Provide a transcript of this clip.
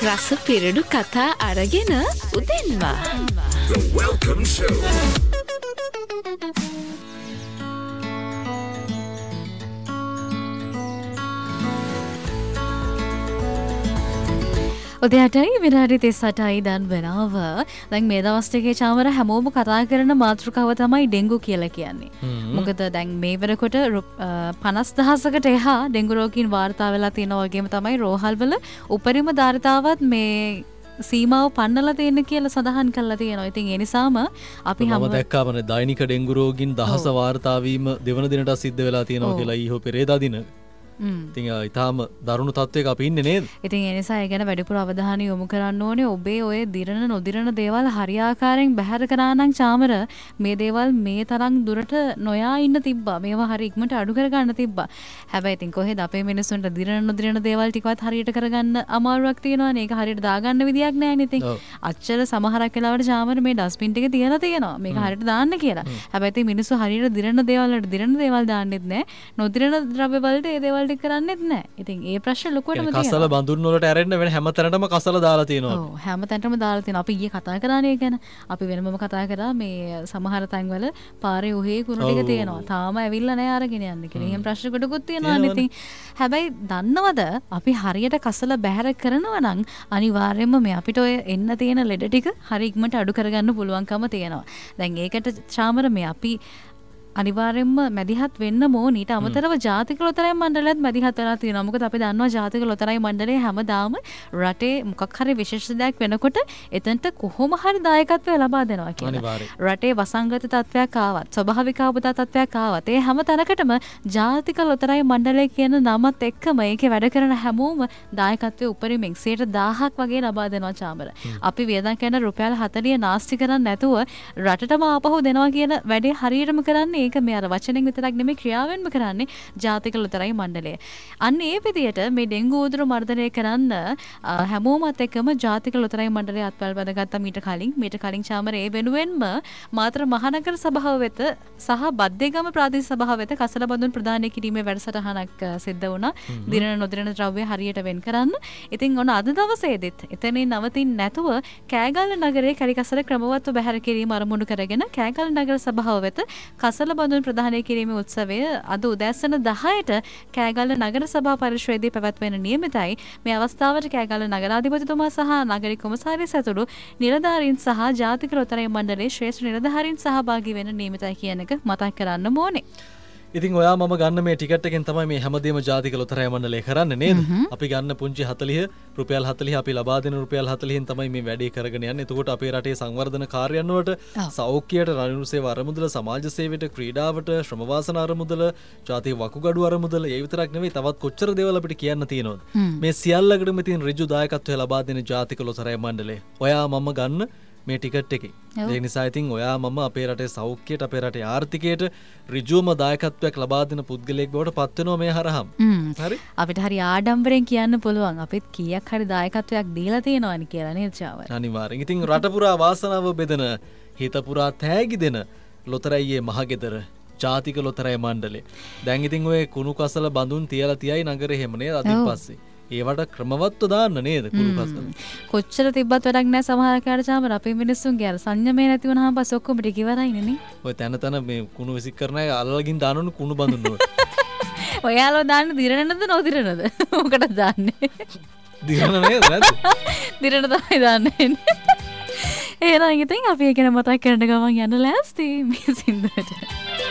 රස පිරඩු කතා අරගෙන උදෙන්වා. The Welcome Show. උදයටයි විනාඩි 38යි දැන් වෙනව. දැන් මේ දවස් ටිකේ චාමර හැමෝම කතා කරන මාතෘකාව තමයි ඩෙන්ගු කියලා කියන්නේ. මොකද දැන් මේ වෙනකොට 50,000කට එහා ඩෙන්ගු රෝගීන් වාර්තා වෙලා තියෙනවා වගේම තමයි රෝහල් වල උපරිම ධාරිතාවත් මේ සීමාව පන්නලා තියෙන කියලා සඳහන් කරලා තියෙනවා. ඉතින් ඒ නිසාම අපි හැම දැක්කාම දෛනික ඩෙන්ගු රෝගීන් දහස වාර්තා වීම දෙවන දිනට සිද්ධ වෙලා තියෙනවා කියලා ඊහෝ පෙරේදා දින. ඉතින් ඊටාම දරුණු තත්වයක අපි ඉන්නේ නේද? ඉතින් ඒ නිසා ඒ ගැන වැඩිපුර අවධානය යොමු කරන්න ඕනේ. ඔබේ ඔය දිරන නොදිරන දේවල් හරියාකාරයෙන් බැහැර කරා නම් චාමර මේ දේවල් මේ තරම් දුරට නොයා ඉන්න තිබ්බා. මේවා හරි ඉක්මනට අඩු කරගන්න තිබ්බා. හැබැයි ඉතින් කොහෙද අපේ මිනිස්සුන්ට දිරන නොදිරන දේවල් ටිකවත් හරියට කරගන්න අමාරුවක් තියෙනවානේ. ඒක හරියට දාගන්න විදියක් නැහැ නේ. ඉතින් අච්චර සමහරක් වෙලාවට චාමර මේ ඩස්බින් ටික තියලා තියෙනවා. මේක හරියට දාන්න කියලා. හැබැයි ඉතින් මිනිස්සු හරියට දිරන දේවල් වලට දිරන දේවල් දාන්නෙත් නැහැ. නොදිරන ද්‍රව්‍ය වලට ඒ දේවල් කරන්නෙත් නැහැ. ඉතින් ඒ ප්‍රශ්න ලොකුවටම තියෙනවා. කසල බඳුන් වලට ඇරෙන්න වෙන හැම තැනටම කසල දාලා තියෙනවා. ඔව් හැම තැනටම දාලා තියෙනවා. අපි ඊයේ කතා කරානේ ගැන. අපි වෙනමම කතා කරා මේ සමහර තැන්වල පාරේ ඔහේ කුණු ටික තියෙනවා. තාම ඇවිල්ලා නැහැ අරගෙන යන්න කියලා. එහෙම ප්‍රශ්න කොටකුත් තියෙනවා නේ. ඉතින් හැබැයි දන්නවද අපි හරියට කසල බැහැර කරනවා නම් අනිවාර්යයෙන්ම මේ අපිට ඔය එන්න තියෙන ලෙඩ ටික හරි ඉක්මනට අඩු කරගන්න පුළුවන්කම තියෙනවා. දැන් ඒකට චාමර මේ අපි අනිවාර්යෙන්ම මැදිහත් වෙන්න ඕන. ඊට අමතරව ජාතික ලොතරැයි මණ්ඩලයත් මැදිහත් වෙලා තියෙනවා. මොකද අපි දන්නවා ජාතික ලොතරැයි මණ්ඩලය හැමදාම රටේ මොකක් හරි විශේෂ දෙයක් වෙනකොට එතනට කොහොම හරි දායකත්වය ලබා දෙනවා කියලා. රටේ වසංගත තත්ත්වයක් ආවත්, ස්වභාවික ආපදා තත්ත්වයක් ආවත්, ඒ හැම තැනකටම ජාතික ලොතරැයි මණ්ඩලය කියන නමත් එක්කම ඒකේ වැඩ කරන හැමෝම දායකත්වයේ උපරිමයෙන් 1000ක් වගේ ලබා දෙනවා චාමර. අපි වියදම් කරන රුපියල් 40 නාස්ති කරන්නේ නැතුව රටටම ආපහු දෙනවා කියන වැඩේ හරියටම කරන්නේ ඒක මේ අර වචනෙන් විතරක් නෙමෙයි ක්‍රියාවෙන්ම කරන්නේ ජාතික ලොතරැයි මණ්ඩලය. අන්න ඒ විදිහට මේ ඩෙන්ගු උදුරු මර්ධනය කරන්න හැමෝමත් එක්කම ජාතික ලොතරැයි මණ්ඩලය අත්වැල් බඳගත්තා මීට කලින් චාමර ඒ වෙනුවෙන්ම මාතර මහනගර සභාව වෙත සහ බද්දේගම ප්‍රාදේශ සභාව වෙත කසල බඳුන් ප්‍රදානය කිරීමේ වැඩසටහනක් සිද්ධ වුණා. දිරන නොදිරන ද්‍රව්‍ය හරියට වෙන් කරන්න. ඉතින් ඔන්න අද දවසේදීත් එතනින් නවතින්නේ නැතුව කෑගල්ල නගරයේ කැලිකසල ක්‍රමවත්ව බැහැර කිරීම අරමුණු කරගෙන කෑගල්ල නගර සභාව වෙත කසල බඳුන් ප්‍රදානය කිරීමේ උත්සවය අද උදෑසන 10ට කෑගල්ල නගර සභා පරිශ්‍රයේදී පැවැත්වෙන නියමිතයි. මේ අවස්ථාවට කෑගල්ල නගරාධිපතිතුමා සහ නගර කොමසාරිස් ඇතුළු නිලධාරීන් සහ ජාතික ලොතරැයි මණ්ඩලයේ ශ්‍රේෂ්ඨ නිලධාරීන් සහභාගී වෙන නියමිතයි කියන එක මතක් කරන්න ඕනේ. ඉතින් ඔයා මම ගන්න මේ ටිකට් එකෙන් තමයි මේ හැමදේම ජාතික ලොතරැයි මණ්ඩලය කරන්නේ නේද? අපි ගන්න පුංචි 40 රුපියල් 40 අපි ලබා දෙන රුපියල් 40න් තමයි මේ වැඩේ කරගෙන යන්නේ. එතකොට අපේ රටේ සංවර්ධන කාර්යයන් වලට සෞඛ්‍යයට, රණිනු සේවා අරමුදල, සමාජ සේවයට, ක්‍රීඩාවට, ශ්‍රම වාසන අරමුදල, ජාතික වකුගඩු අරමුදල, ඒ විතරක් නෙවෙයි තවත් කොච්චර දේවල් අපිට කියන්න තියෙනවද? මේ සියල්ලකටම තියෙන ඍජු දායකත්වය ලබා දෙන ජාතික ලොතරැයි මණ්ඩලය. ඔයා මම ගන්න මේ ටිකට් එකේ. ඒ නිසා ඉතින් ඔයා මම අපේ රටේ සෞඛ්‍යයට, අපේ රටේ ආර්ථිකයට ඍජුවම දායකත්වයක් ලබා දෙන පුද්ගලයෙක් බවට පත් වෙනවා මේ හරහාම. හරි. අපිට හරි ආඩම්බරෙන් කියන්න පුළුවන් අපිත් කීයක් හරි දායකත්වයක් දීලා තියෙනවනේ කියලා නේද චාවර? අනිවාර්යෙන්. ඉතින් රට පුරා වාසනාව බෙදෙන, හිත පුරා තෑගි දෙන ලොතරැයියේ මහගෙදර ජාතික ලොතරැයි මණ්ඩලය. දැන් ඉතින් ඔය කුණු කසල බඳුන් තියලා තියයි නගරේ හැම නේද අදින් පස්සේ. ඒවට ක්‍රමවත්ව දාන්න නේද කුණු කසල. කොච්චර තිබ්බත් වැඩක් නැහැ සමහර කාට චාමර අපේ මිනිස්සුන්ගේ අර සංයමේ නැති වුණාම පස්සේ ඔක්කොම ටික ඉවරයිනේ නේ. ඔය තන මේ කුණු විසික් කරන අය අල්ලගින් දානවනු කුණු බඳුන් වල. ඔයාලා දාන්නේ දිරනද නොදිරනද? මොකටද දාන්නේ? දිරන නේද නැද්ද? දිරන තමයි දාන්නේ. එහෙනම් ඉතින් අපි ඒක මතක් කරන ගමන් යන්න ලෑස්ති මේ සින්දුවට.